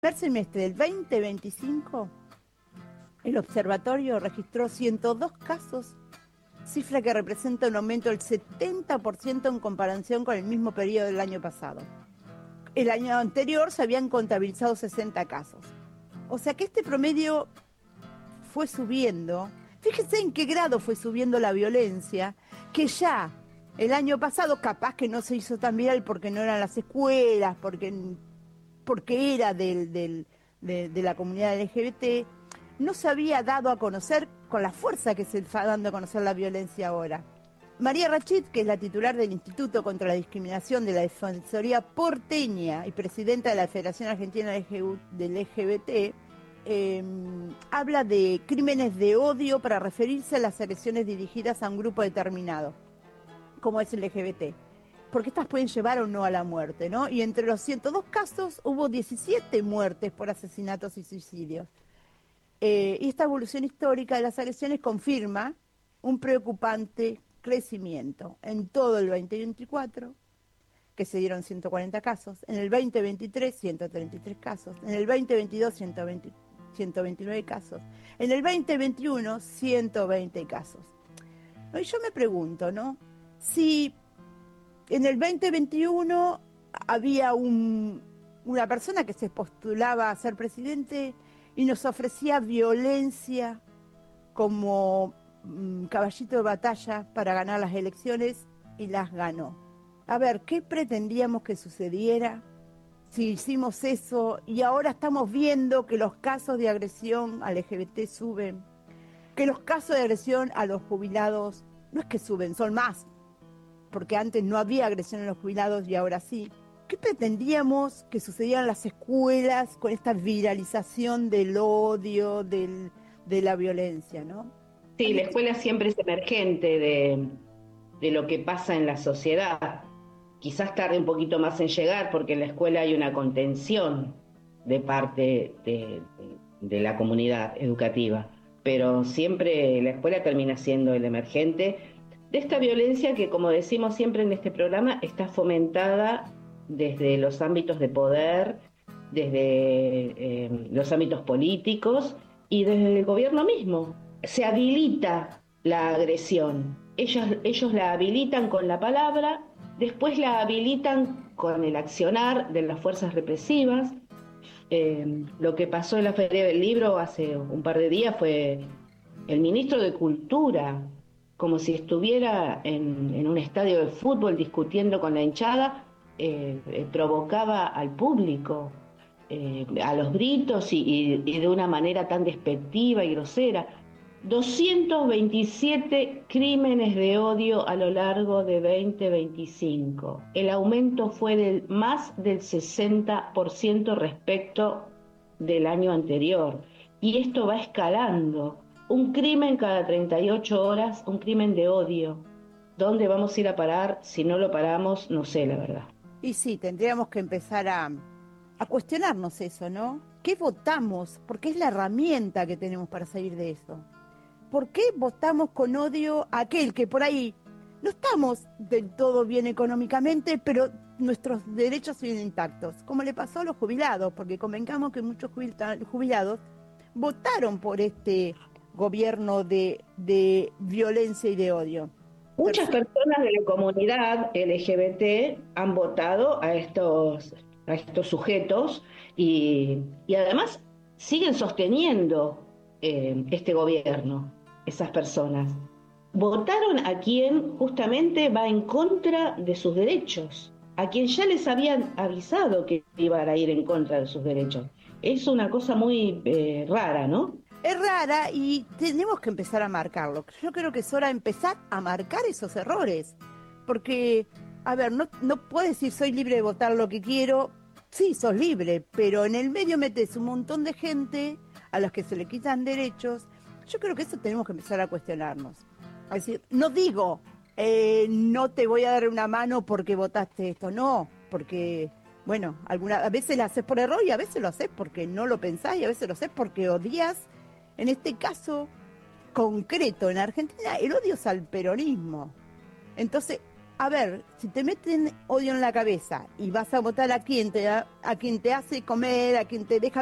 Primer semestre del 2025, el observatorio registró 102 casos, cifra que representa un aumento del 70% en comparación con el mismo periodo del año pasado. El año anterior se habían contabilizado 60 casos. O sea que este promedio fue subiendo. Fíjense en qué grado fue subiendo la violencia, que ya el año pasado capaz que no se hizo tan viral porque no eran las escuelas, porque era de la comunidad LGBT, no se había dado a conocer con la fuerza que se está dando a conocer la violencia ahora. María Rachid, que es la titular del Instituto contra la Discriminación de la Defensoría Porteña y presidenta de la Federación Argentina del LGBT, habla de crímenes de odio para referirse a las agresiones dirigidas a un grupo determinado, como es el LGBT, porque estas pueden llevar o no a la muerte, ¿no? Y entre los 102 casos hubo 17 muertes por asesinatos y suicidios. Y esta evolución histórica de las agresiones confirma un preocupante crecimiento en todo el 2024, que se dieron 140 casos, en el 2023 133 casos, en el 2022 129 casos, en el 2021 120 casos. Y yo me pregunto, ¿no? Si en el 2021 había una persona que se postulaba a ser presidente y nos ofrecía violencia como caballito de batalla para ganar las elecciones y las ganó. A ver, ¿qué pretendíamos que sucediera si hicimos eso y ahora estamos viendo que los casos de agresión al LGBT suben, que los casos de agresión a los jubilados no es que suben, son más, porque antes no había agresión a los jubilados y ahora sí? ¿Qué pretendíamos que sucediera en las escuelas con esta viralización del odio, de la violencia, ¿no? Sí, la escuela siempre es emergente de lo que pasa en la sociedad. Quizás tarde un poquito más en llegar porque en la escuela hay una contención de parte de la comunidad educativa, pero siempre la escuela termina siendo el emergente de esta violencia que, como decimos siempre en este programa, está fomentada desde los ámbitos de poder, desde los ámbitos políticos y desde el gobierno mismo. Se habilita la agresión. Ellos la habilitan con la palabra, después la habilitan con el accionar de las fuerzas represivas. Lo que pasó en la Feria del Libro hace un par de días fue el ministro de Cultura, como si estuviera en un estadio de fútbol discutiendo con la hinchada, provocaba al público a los gritos y de una manera tan despectiva y grosera. 227 crímenes de odio a lo largo de 2025. El aumento fue de más del 60% respecto del año anterior. Y esto va escalando. Un crimen cada 38 horas, un crimen de odio. ¿Dónde vamos a ir a parar si no lo paramos? No sé, la verdad. Y sí, tendríamos que empezar a cuestionarnos eso, ¿no? ¿Qué votamos? Porque es la herramienta que tenemos para salir de eso. ¿Por qué votamos con odio a aquel que por ahí no estamos del todo bien económicamente, pero nuestros derechos siguen intactos? Como le pasó a los jubilados, porque convengamos que muchos jubilados votaron por este gobierno de violencia y de odio. Muchas Perci- personas de la comunidad LGBT han votado a estos sujetos y además siguen sosteniendo este gobierno, esas personas. Votaron a quien justamente va en contra de sus derechos, a quien ya les habían avisado que iban a ir en contra de sus derechos. Es una cosa muy rara, ¿no? Es rara y tenemos que empezar a marcarlo. Yo creo que es hora de empezar a marcar esos errores. Porque, a ver, no puedes decir soy libre de votar lo que quiero. Sí, sos libre, pero en el medio metes un montón de gente a los que se le quitan derechos. Yo creo que eso tenemos que empezar a cuestionarnos. Es decir, no digo, no te voy a dar una mano porque votaste esto. No, porque, bueno, a veces lo haces por error y a veces lo haces porque no lo pensás y a veces lo haces porque odias. En este caso concreto, en Argentina, el odio es al peronismo. Entonces, a ver, si te meten odio en la cabeza y vas a votar a quien te hace comer, a quien te deja